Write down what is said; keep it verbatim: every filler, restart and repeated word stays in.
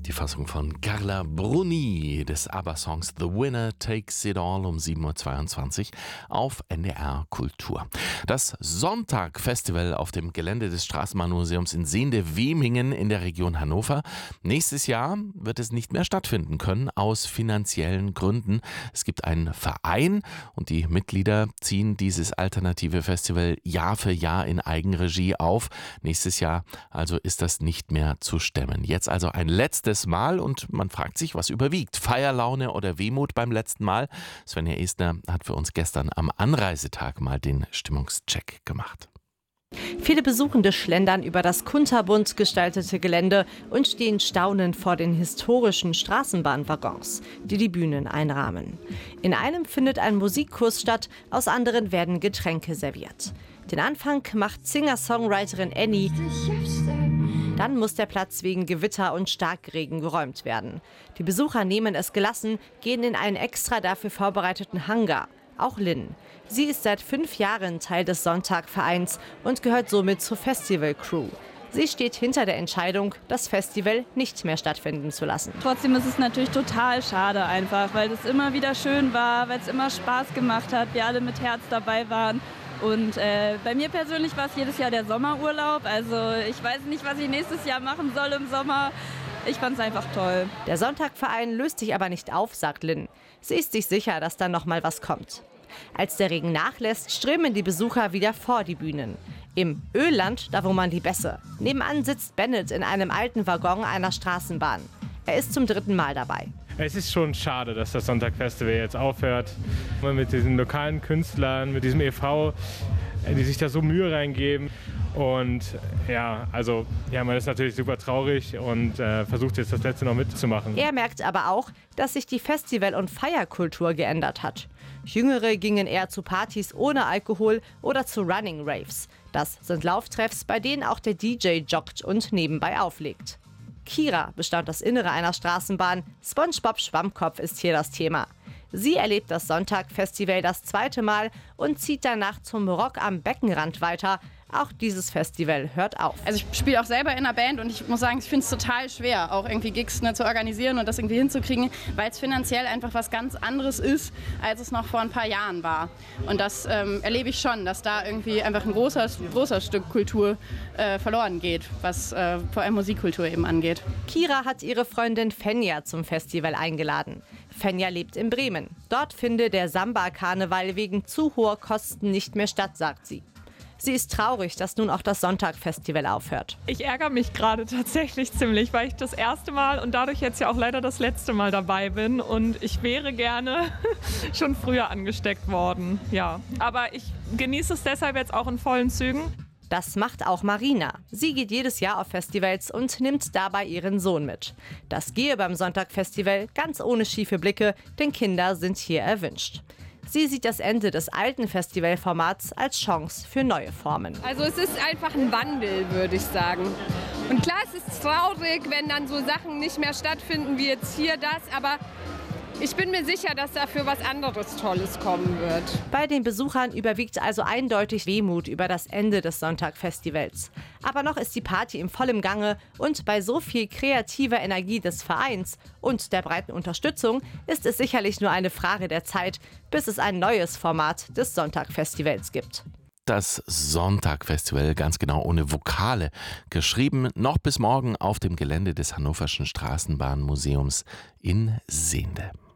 Die Fassung von Carla Bruni des ABBA-Songs The Winner Takes It All um sieben Uhr zweiundzwanzig auf N D R Kultur. Das Sonntag-Festival auf dem Gelände des Straßenbahnmuseums in Sehnde-Wemingen in der Region Hannover. Nächstes Jahr wird es nicht mehr stattfinden können, aus finanziellen Gründen. Es gibt einen Verein und die Mitglieder ziehen dieses alternative Festival Jahr für Jahr in Eigenregie auf. Nächstes Jahr also ist das nicht mehr zu stemmen. Jetzt also ein letztes Mal und man fragt sich, was überwiegt. Feierlaune oder Wehmut beim letzten Mal? Svenja Estner hat für uns gestern am Anreisetag mal den Stimmungscheck gemacht. Viele Besuchende schlendern über das kunterbunt gestaltete Gelände und stehen staunend vor den historischen Straßenbahnwaggons, die die Bühnen einrahmen. In einem findet ein Musikkurs statt, aus anderen werden Getränke serviert. Den Anfang macht Singer-Songwriterin Annie. Dann muss der Platz wegen Gewitter und Starkregen geräumt werden. Die Besucher nehmen es gelassen, gehen in einen extra dafür vorbereiteten Hangar. Auch Lynn. Sie ist seit fünf Jahren Teil des Sonntag-Vereins und gehört somit zur Festival-Crew. Sie steht hinter der Entscheidung, das Festival nicht mehr stattfinden zu lassen. Trotzdem ist es natürlich total schade einfach, weil es immer wieder schön war, weil es immer Spaß gemacht hat, wir alle mit Herz dabei waren. Und äh, bei mir persönlich war es jedes Jahr der Sommerurlaub. Also ich weiß nicht, was ich nächstes Jahr machen soll im Sommer. Ich fand es einfach toll. Der Sonntagverein löst sich aber nicht auf, sagt Lynn. Sie ist sich sicher, dass dann noch mal was kommt. Als der Regen nachlässt, strömen die Besucher wieder vor die Bühnen. Im Ölland, da wo man die Bässe. Nebenan sitzt Bennett in einem alten Waggon einer Straßenbahn. Er ist zum dritten Mal dabei. Es ist schon schade, dass das Sonntag-Festival jetzt aufhört. Mit diesen lokalen Künstlern, mit diesem E V, die sich da so Mühe reingeben. Und ja, also ja, man ist natürlich super traurig und äh, versucht jetzt das Letzte noch mitzumachen. Er merkt aber auch, dass sich die Festival- und Feierkultur geändert hat. Jüngere gingen eher zu Partys ohne Alkohol oder zu Running Raves. Das sind Lauftreffs, bei denen auch der D J joggt und nebenbei auflegt. Kira bestaunt das Innere einer Straßenbahn. SpongeBob Schwammkopf ist hier das Thema. Sie erlebt das Sonntag-Festival das zweite Mal und zieht danach zum Rock am Beckenrand weiter. Auch dieses Festival hört auf. Also ich spiele auch selber in einer Band und ich muss sagen, ich finde es total schwer, auch irgendwie Gigs ne, zu organisieren und das irgendwie hinzukriegen, weil es finanziell einfach was ganz anderes ist, als es noch vor ein paar Jahren war. Und das ähm, erlebe ich schon, dass da irgendwie einfach ein großer, großer Stück Kultur äh, verloren geht, was äh, vor allem Musikkultur eben angeht. Kira hat ihre Freundin Fenja zum Festival eingeladen. Fenja lebt in Bremen. Dort finde der Samba-Karneval wegen zu hoher Kosten nicht mehr statt, sagt sie. Sie ist traurig, dass nun auch das Sonntag-Festival aufhört. Ich ärgere mich gerade tatsächlich ziemlich, weil ich das erste Mal und dadurch jetzt ja auch leider das letzte Mal dabei bin. Und ich wäre gerne schon früher angesteckt worden. Ja, aber ich genieße es deshalb jetzt auch in vollen Zügen. Das macht auch Marina. Sie geht jedes Jahr auf Festivals und nimmt dabei ihren Sohn mit. Das gehe beim Sonntag-Festival ganz ohne schiefe Blicke, denn Kinder sind hier erwünscht. Sie sieht das Ende des alten Festivalformats als Chance für neue Formen. Also es ist einfach ein Wandel, würde ich sagen. Und klar, es ist traurig, wenn dann so Sachen nicht mehr stattfinden wie jetzt hier das, aber ich bin mir sicher, dass dafür was anderes Tolles kommen wird. Bei den Besuchern überwiegt also eindeutig Wehmut über das Ende des Sonntag-Festivals. Aber noch ist die Party im vollen Gange und bei so viel kreativer Energie des Vereins und der breiten Unterstützung ist es sicherlich nur eine Frage der Zeit, bis es ein neues Format des Sonntag-Festivals gibt. Das Sonntag-Festival, ganz genau ohne Vokale, geschrieben noch bis morgen auf dem Gelände des Hannoverschen Straßenbahnmuseums in Sehnde.